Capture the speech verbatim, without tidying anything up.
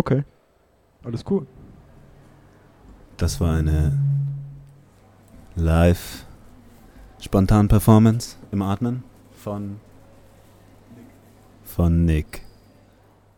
Okay. Alles cool. Das war eine live spontan Performance im Atmen von von Nick.